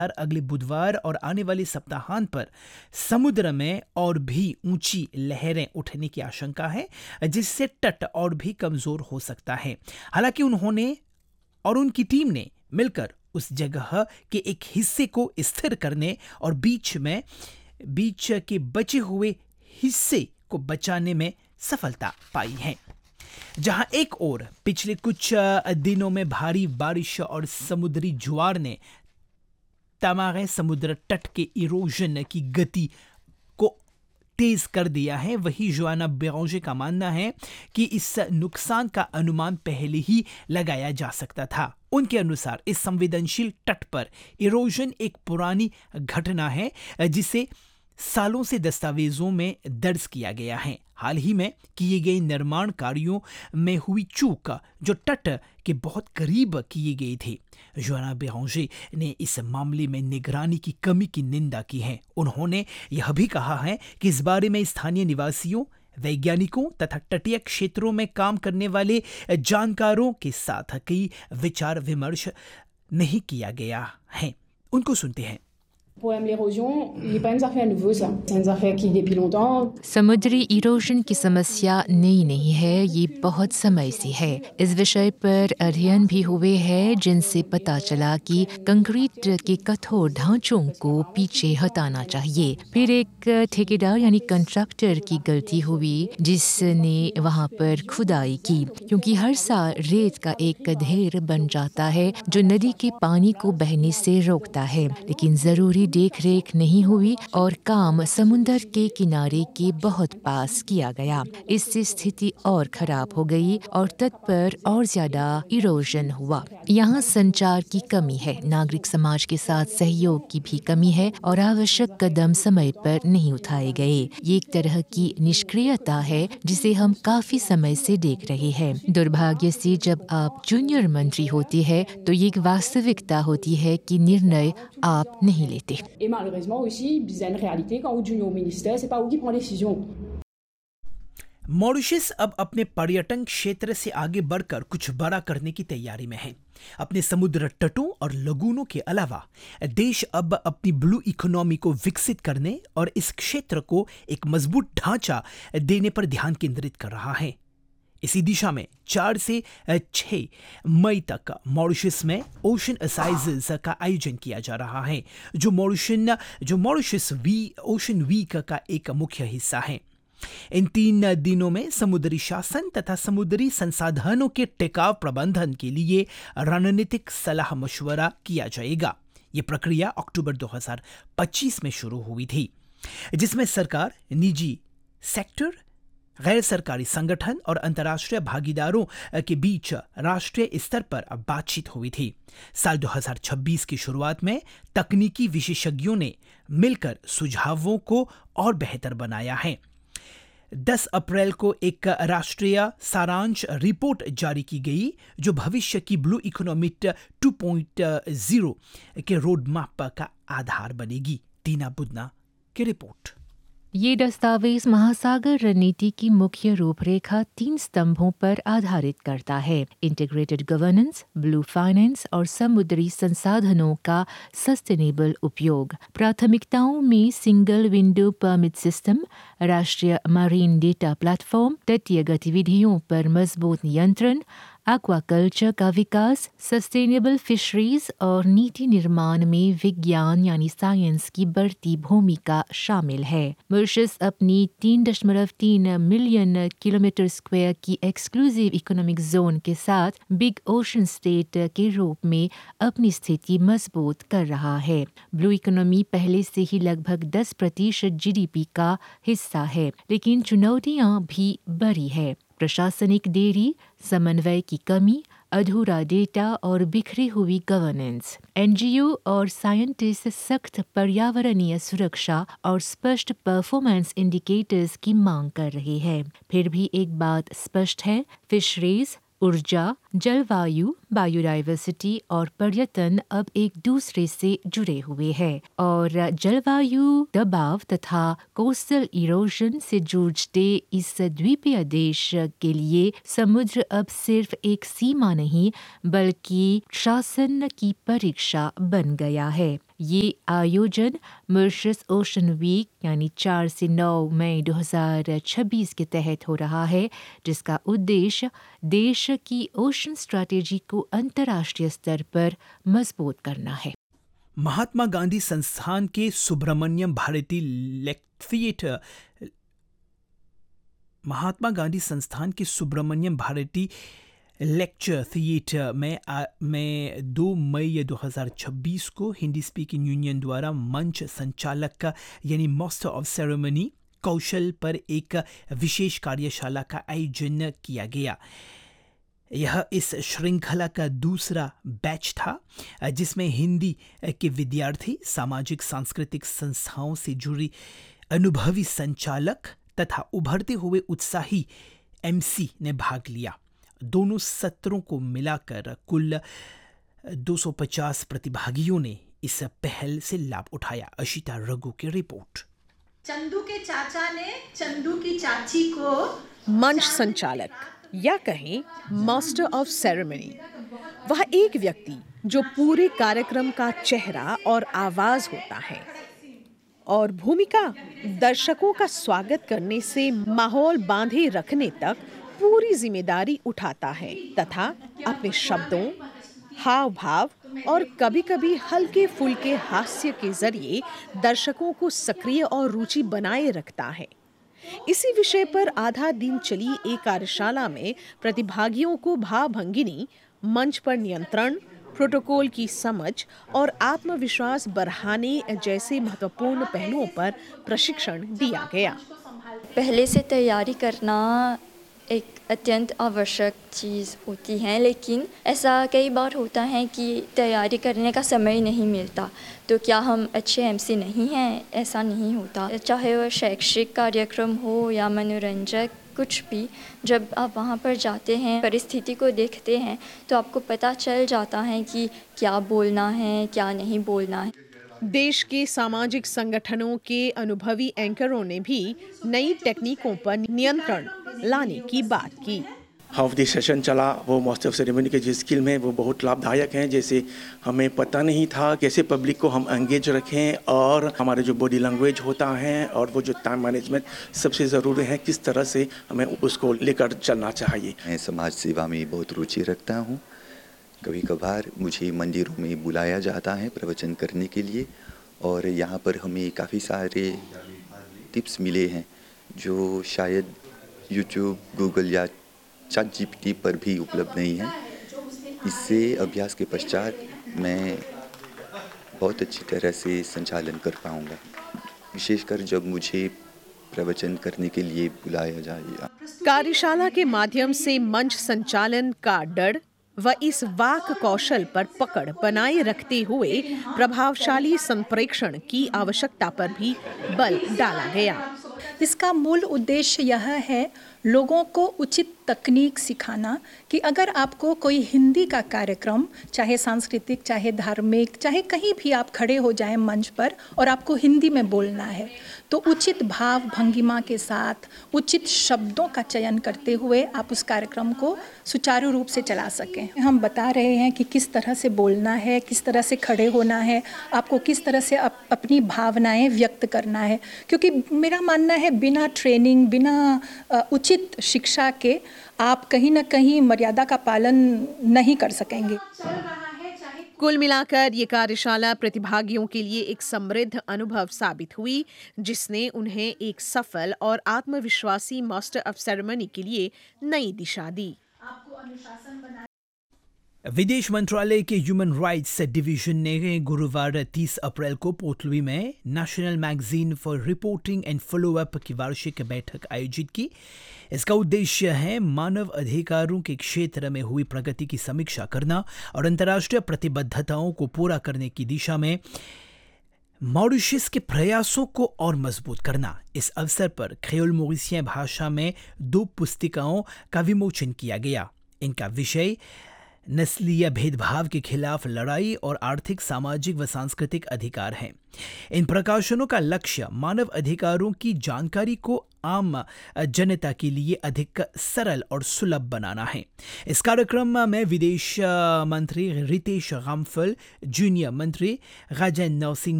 अगले बुधवार और आने वाले सप्ताहांत पर समुद्र में और भी ऊंची लहरें उठने की आशंका है, जिससे तट और भी कमजोर हो सकता है। हालांकि उन्होंने और उनकी टीम ने मिलकर उस जगह के एक हिस्से को स्थिर करने और बीच के बचे हुए हिस्से को बचाने में सफलता पाई है। जहां एक ओर पिछले कुछ दिनों में भारी बारिश और समुद्री ज्वार ने तमागे समुद्र तट के इरोजन की गति को तेज कर दिया है, वही जोआना बेरांजे का मानना है कि इस नुकसान का अनुमान पहले ही लगाया जा सकता था। उनके अनुसार इस संवेदनशील तट पर इरोजन एक पुरानी घटना है जिसे सालों से दस्तावेजों में दर्ज किया गया है। हाल ही में किए गए निर्माण कार्यों में हुई चूक जो तट के बहुत करीब किए गए थे। जोआना बेरांजे ने इस मामले में निगरानी की कमी की निंदा की है। उन्होंने यह भी कहा है कि इस बारे में स्थानीय निवासियों, वैज्ञानिकों तथा तटीय क्षेत्रों में काम करने वाले जानकारों के साथ कई विचार विमर्श नहीं किया गया है। उनको सुनते हैं। Problème l'érosion, il n'est pas une affaire nouveau ça. C'est une affaire qui depuis longtemps. समुद्री इरोजन की समस्या नई नहीं है, ये बहुत समय से है। इस विषय पर अध्ययन भी हुए हैं जिनसे पता चला कि कंक्रीट के कठोर ढांचों को पीछे हटाना चाहिए। फिर एक ठेकेदार यानी कंट्रैक्टर की गलती हुई जिसने वहां पर खुदाई की, क्योंकि हर साल रेत का एक ढेर बन जाता है जो नदी के पानी को बहने से रोकता है, लेकिन जरूरी देख रेख नहीं हुई और काम समुद्र के किनारे के बहुत पास किया गया। इससे स्थिति और खराब हो गई और तट पर और ज्यादा इरोजन हुआ। यहाँ संचार की कमी है, नागरिक समाज के साथ सहयोग की भी कमी है और आवश्यक कदम समय पर नहीं उठाए गए। ये एक तरह की निष्क्रियता है जिसे हम काफी समय से देख रहे हैं। दुर्भाग्य से जब आप जूनियर मंत्री होते हैं तो ये एक वास्तविकता होती है कि निर्णय आप नहीं लेते। Et malheureusement aussi, il y a une réalité quand vous êtes au ministère, c'est pas vous qui prenez décision. Mauritius अब अपने पर्यटन क्षेत्र से आगे बढ़कर कुछ बड़ा करने की तैयारी में है। अपने समुद्र तटों और लगूनों के अलावा देश अब अपनी ब्लू इकोनॉमी को विकसित करने और इस क्षेत्र को एक मजबूत ढांचा देने पर ध्यान केंद्रित कर रहा है। इसी दिशा में 4 से 6 मई तक मॉरिशस में ओशन असाइजेस का आयोजन किया जा रहा है, जो मॉरिशस ओशन वीक का एक मुख्य हिस्सा है। इन 3 दिनों में समुद्री शासन तथा समुद्री संसाधनों के टिकाऊ प्रबंधन के लिए रणनीतिक सलाह मशवरा किया जाएगा। ये प्रक्रिया अक्टूबर 2025 में शुरू हुई थी, जिसमें सरकार, निजी सेक्टर, गैर सरकारी संगठन और अंतर्राष्ट्रीय भागीदारों के बीच राष्ट्रीय स्तर पर बातचीत हुई थी। साल 2026 की शुरुआत में तकनीकी विशेषज्ञों ने मिलकर सुझावों को और बेहतर बनाया है। 10 अप्रैल को एक राष्ट्रीय सारांश रिपोर्ट जारी की गई जो भविष्य की ब्लू इकोनॉमी 2.0 के रोड मैप का आधार बनेगी। टीना बुदना की रिपोर्ट। ये दस्तावेज महासागर रणनीति की मुख्य रूपरेखा 3 स्तंभों पर आधारित करता है: इंटीग्रेटेड गवर्नेंस, ब्लू फाइनेंस और समुद्री संसाधनों का सस्टेनेबल उपयोग। प्राथमिकताओं में सिंगल विंडो परमिट सिस्टम, राष्ट्रीय मरीन डेटा प्लेटफॉर्म, तटीय गतिविधियों पर मजबूत नियंत्रण, एक्वाकल्चर का विकास, सस्टेनेबल फिशरीज और नीति निर्माण में विज्ञान यानी साइंस की बढ़ती भूमिका शामिल है। मॉरिशस अपनी 3.3 मिलियन किलोमीटर स्क्वायर की एक्सक्लूसिव इकोनॉमिक जोन के साथ बिग ओशन स्टेट के रूप में अपनी स्थिति मजबूत कर रहा है। ब्लू इकोनॉमी पहले से ही लगभग 10% जीडीपी का हिस्सा है, लेकिन चुनौतियां भी बड़ी है। प्रशासनिक देरी, समन्वय की कमी, अधूरा डेटा और बिखरी हुई गवर्नेंस। एनजीओ और साइंटिस्ट सख्त पर्यावरणीय सुरक्षा और स्पष्ट परफॉर्मेंस इंडिकेटर्स की मांग कर रहे हैं। फिर भी एक बात स्पष्ट है, फिशरीज, ऊर्जा, जलवायु, बायोडाइवर्सिटी और पर्यटन अब एक दूसरे से जुड़े हुए हैं और जलवायु दबाव तथा कोस्टल इरोजन से जूझते इस द्वीपीय देश के लिए समुद्र अब सिर्फ एक सीमा नहीं बल्कि शासन की परीक्षा बन गया है। ये आयोजन मॉरिशस ओशन वीक यानी 4 से 9 मई 2026 के तहत हो रहा है, जिसका उद्देश्य देश की ओशन स्ट्रैटेजी को अंतर्राष्ट्रीय स्तर पर मजबूत करना है। महात्मा गांधी संस्थान के सुब्रमण्यम भारती थिएटर महात्मा गांधी संस्थान के सुब्रमण्यम भारती लेक्चर थिएटर में 2 मई 2026 को हिंदी स्पीकिंग यूनियन द्वारा मंच संचालक यानी मास्टर ऑफ सेरेमनी कौशल पर एक विशेष कार्यशाला का आयोजन किया गया। यह इस श्रृंखला का दूसरा बैच था, जिसमें हिंदी के विद्यार्थी, सामाजिक सांस्कृतिक संस्थाओं से जुड़ी अनुभवी संचालक तथा उभरते हुए उत्साही एमसी ने भाग लिया। दोनों सत्रों को मिलाकर कुल 250 प्रतिभागियों ने इस पहल से लाभ उठाया। अशिता रघु की रिपोर्ट। चंदू के चाचा ने चंदू की चाची को मंच संचालक या कहें मास्टर ऑफ सेरेमनी, वह एक व्यक्ति जो पूरे कार्यक्रम का चेहरा और आवाज होता है और भूमिका दर्शकों का स्वागत करने से माहौल बांधे रखने तक पूरी जिम्मेदारी उठाता है तथा अपने शब्दों, हाव भाव और कभी-कभी हल्के फुल्के हास्य के जरिए दर्शकों को सक्रिय और रुचि बनाए रखता है। इसी विषय पर आधा दिन चली एक कार्यशाला में प्रतिभागियों को भावभंगिनी, मंच पर नियंत्रण, प्रोटोकॉल की समझ और आत्मविश्वास बढ़ाने जैसे महत्वपूर्ण पहलुओं पर प्रशिक्षण दिया गया। पहले से तैयारी करना एक अत्यंत आवश्यक चीज़ होती है, लेकिन ऐसा कई बार होता है कि तैयारी करने का समय नहीं मिलता। तो क्या हम अच्छे एमसी नहीं हैं? ऐसा नहीं होता। चाहे वह शैक्षिक कार्यक्रम हो या मनोरंजक कुछ भी, जब आप वहाँ पर जाते हैं, परिस्थिति को देखते हैं, तो आपको पता चल जाता है कि क्या बोलना है, क्या नहीं बोलना है। देश के सामाजिक संगठनों के अनुभवी एंकरों ने भी नई टेक्निकों पर नियंत्रण लाने की बात की। हाफ डे सेशन चला, वो मास्टर ऑफ सेरेमनी के जो स्किल में वो बहुत लाभदायक हैं। जैसे हमें पता नहीं था कैसे पब्लिक को हम एंगेज रखें और हमारे जो बॉडी लैंग्वेज होता है और वो जो टाइम मैनेजमेंट सबसे ज़रूरी है, किस तरह से हमें उसको लेकर चलना चाहिए। मैं समाज सेवा में बहुत रुचि रखता हूँ। कभी कभार मुझे मंदिरों में बुलाया जाता है प्रवचन करने के लिए और यहाँ पर हमें काफ़ी सारे टिप्स मिले हैं जो शायद यूट्यूब, गूगल या ChatGPT पर भी उपलब्ध नहीं है। इससे अभ्यास के पश्चात मैं बहुत अच्छी तरह से संचालन कर पाऊँगा, विशेषकर जब मुझे प्रवचन करने के लिए बुलाया जाएगा। कार्यशाला के माध्यम से मंच संचालन का डर व इस वाक कौशल पर पकड़ बनाए रखते हुए प्रभावशाली संप्रेषण की आवश्यकता पर भी बल डाला गया। इसका मूल उद्देश्य यह है लोगों को उचित तकनीक सिखाना कि अगर आपको कोई हिंदी का कार्यक्रम, चाहे सांस्कृतिक, चाहे धार्मिक, चाहे कहीं भी आप खड़े हो जाएं मंच पर और आपको हिंदी में बोलना है, तो उचित भाव भंगिमा के साथ उचित शब्दों का चयन करते हुए आप उस कार्यक्रम को सुचारू रूप से चला सकें। हम बता रहे हैं कि किस तरह से बोलना है, किस तरह से खड़े होना है, आपको किस तरह से अपनी भावनाएं व्यक्त करना है, क्योंकि मेरा मानना है बिना ट्रेनिंग, बिना उचित शिक्षा के आप कहीं ना कहीं मर्यादा का पालन नहीं कर सकेंगे। कुल मिलाकर ये कार्यशाला प्रतिभागियों के लिए एक समृद्ध अनुभव साबित हुई, जिसने उन्हें एक सफल और आत्मविश्वासी मास्टर ऑफ सेरेमनी के लिए नई दिशा दी। विदेश मंत्रालय के ह्यूमन राइट्स डिवीजन ने गुरुवार 30 अप्रैल को पोर्टलुई में national magazine for reporting and follow up की वार्षिक बैठक आयोजित की। इसका उद्देश्य है मानव अधिकारों के क्षेत्र में हुई प्रगति की समीक्षा करना और अंतर्राष्ट्रीय प्रतिबद्धताओं को पूरा करने की दिशा में मॉरिशस के प्रयासों को और मजबूत करना। इस अवसर पर क्रेओल मॉरिशियन भाषा में 2 पुस्तिकाओं का विमोचन किया गया। इनका विषय नस्लीय भेदभाव के खिलाफ लड़ाई और आर्थिक, सामाजिक व सांस्कृतिक अधिकार हैं। इन प्रकाशनों का लक्ष्य मानव अधिकारों की जानकारी को आम जनता के लिए अधिक सरल और सुलभ बनाना है। इस कार्यक्रम में विदेश मंत्री रितेश गामफल, जूनियर मंत्री राजेंद्र सिंह